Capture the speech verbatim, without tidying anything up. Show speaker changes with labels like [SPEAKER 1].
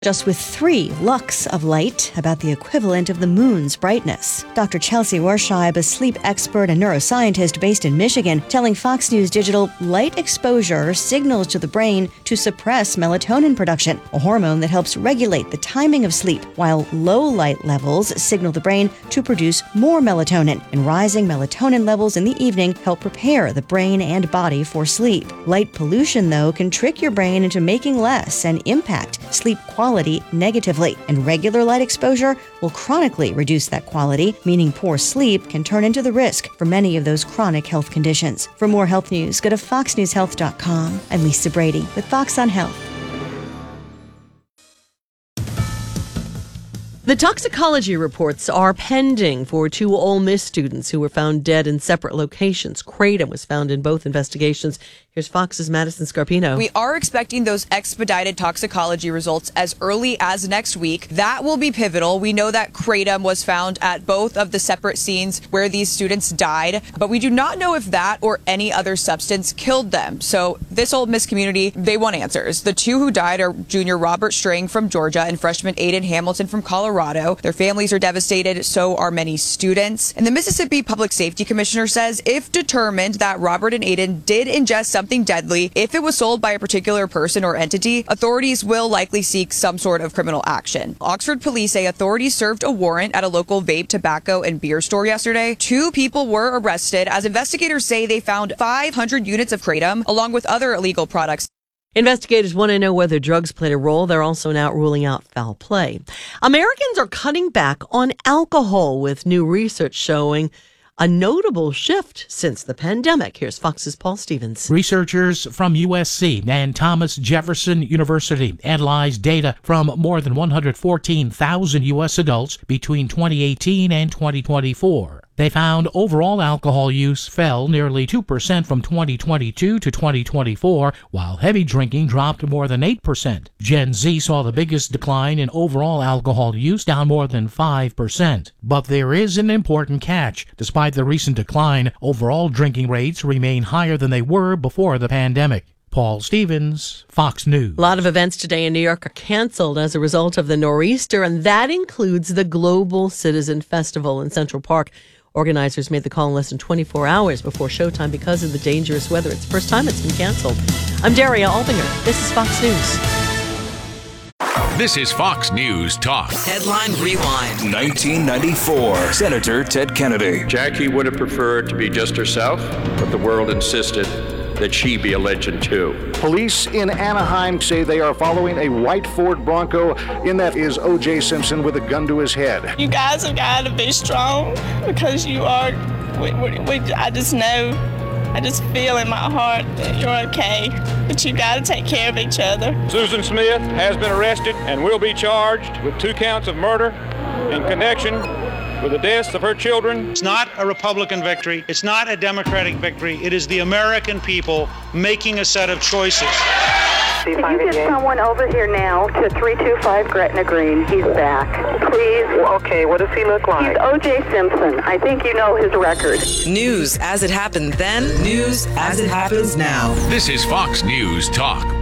[SPEAKER 1] just with three lux of light, about the equivalent of the moon's brightness. Doctor Chelsea Warscheib, a sleep expert and neuroscientist based in Michigan, telling Fox News Digital light exposure signals to the brain to suppress melatonin production, a hormone that helps regulate the timing of sleep, while low light levels signal the brain to produce more melatonin, and rising melatonin levels in the evening help prepare the brain and body for sleep. Light pollution, though, can trick your brain into making less and impact sleep quality negatively, and regular light exposure will chronically reduce that quality, meaning poor sleep can turn into the risk for many of those chronic health conditions. For more health news, go to fox news health dot com. I'm Lisa Brady with Fox on Health.
[SPEAKER 2] The toxicology reports are pending for two Ole Miss students who were found dead in separate locations. Kratom was found in both investigations. Here's Fox's Madison Scarpino.
[SPEAKER 3] We are expecting those expedited toxicology results as early as next week. That will be pivotal. We know that kratom was found at both of the separate scenes where these students died, but we do not know if that or any other substance killed them. So this Ole Miss community, they want answers. The two who died are junior Robert Strang from Georgia and freshman Aiden Hamilton from Colorado. Their families are devastated, so are many students. And the Mississippi Public Safety Commissioner says if determined that Robert and Aiden did ingest something deadly, if it was sold by a particular person or entity, authorities will likely seek some sort of criminal action. Oxford police say authorities served a warrant at a local vape, tobacco, and beer store yesterday. Two people were arrested as investigators say they found five hundred units of kratom along with other illegal products.
[SPEAKER 2] Investigators want to know whether drugs played a role. They're also now ruling out foul play. Americans are cutting back on alcohol, with new research showing a notable shift since the pandemic. Here's Fox's Paul Stevens.
[SPEAKER 4] Researchers from U S C and Thomas Jefferson University analyzed data from more than one hundred fourteen thousand U S adults between twenty eighteen and twenty twenty-four. They found overall alcohol use fell nearly two percent from twenty twenty-two to twenty twenty-four, while heavy drinking dropped more than eight percent. Gen Z saw the biggest decline in overall alcohol use, down more than five percent. But there is an important catch. Despite the recent decline, overall drinking rates remain higher than they were before the pandemic. Paul Stevens, Fox News.
[SPEAKER 2] A lot of events today in New York are canceled as a result of the nor'easter, and that includes the Global Citizen Festival in Central Park. Organizers made the call in less than twenty-four hours before showtime because of the dangerous weather. It's the first time it's been canceled. I'm Daria Albinger. This is Fox News.
[SPEAKER 5] This is Fox News Talk.
[SPEAKER 6] Headline Rewind.
[SPEAKER 7] nineteen ninety-four. Senator Ted Kennedy.
[SPEAKER 8] Jackie would have preferred to be just herself, but the world insisted that she be a legend too.
[SPEAKER 9] Police in Anaheim say they are following a white Ford Bronco. In that is O J Simpson with a gun to his head.
[SPEAKER 10] You guys have got to be strong because you are, we, we, we, I just know, I just feel in my heart that you're okay, but you got to take care of each other.
[SPEAKER 11] Susan Smith has been arrested and will be charged with two counts of murder in connection with the deaths of her children.
[SPEAKER 12] It's not a Republican victory. It's not a Democratic victory. It is the American people making a set of choices.
[SPEAKER 13] Can you get someone over here now to three two five Gretna Green? He's back. Please.
[SPEAKER 14] Okay, what does he look like?
[SPEAKER 13] He's O J Simpson. I think you know his record.
[SPEAKER 6] News as it happened then, news as it happens now.
[SPEAKER 5] This is Fox News Talk.